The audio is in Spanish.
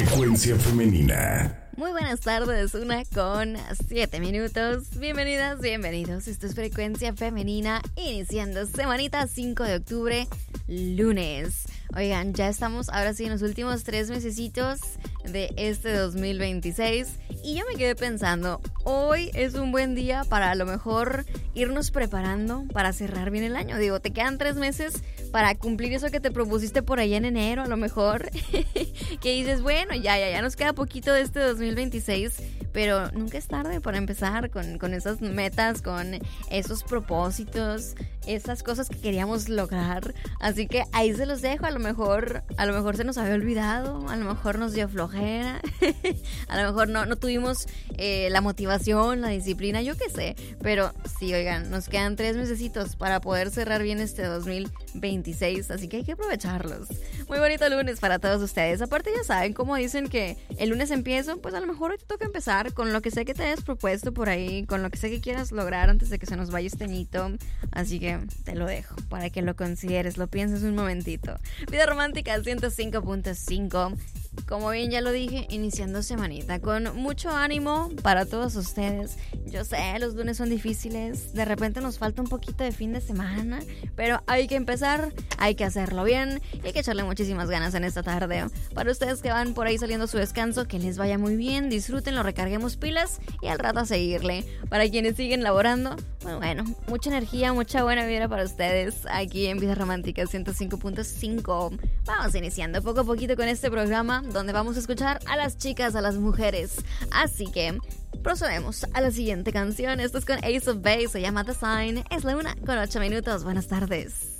Frecuencia femenina. Muy buenas tardes, 1:07. Bienvenidas, bienvenidos. Esto es Frecuencia Femenina, iniciando semanita 5 de octubre, lunes. Oigan, ya estamos ahora sí en los últimos 3 mesecitos de este 2026 y yo me quedé pensando, hoy es un buen día para a lo mejor irnos preparando para cerrar bien el año. Digo, te quedan 3 meses para cumplir eso que te propusiste por allá en enero, a lo mejor, que dices, bueno, ya nos queda poquito de este 2026, pero nunca es tarde para empezar con esas metas, con esos propósitos, esas cosas que queríamos lograr. Así que ahí se los dejo. A lo mejor se nos había olvidado, a lo mejor nos dio flojera, a lo mejor no tuvimos la motivación, la disciplina, yo qué sé. Pero sí, oigan, nos quedan 3 mesecitos para poder cerrar bien este 2026, así que hay que aprovecharlos. Muy bonito lunes para todos ustedes. Aparte, ya saben, como dicen que el lunes empiezo, pues a lo mejor hoy te toca empezar con lo que sé que te hayas propuesto por ahí, con lo que sé que quieras lograr antes de que se nos vaya este añito. Así que te lo dejo para que lo consideres, lo pienses un momentito. Vida Romántica 105.5. Como bien ya lo dije, iniciando semanita con mucho ánimo para todos ustedes. Yo sé, los lunes son difíciles, de repente nos falta un poquito de fin de semana, pero hay que empezar, hay que hacerlo bien y hay que echarle muchísimas ganas en esta tarde. Para ustedes que van por ahí saliendo a su descanso, que les vaya muy bien, disfrútenlo, recarguemos pilas y al rato a seguirle. Para quienes siguen laborando, bueno, mucha energía, mucha buena vibra para ustedes aquí en Vida Romántica 105.5. Vamos iniciando poco a poquito con este programa donde vamos a escuchar a las chicas, a las mujeres. Así que procedemos a la siguiente canción. Esto es con Ace of Base, se llama The Sign. Es la 1:08. Buenas tardes.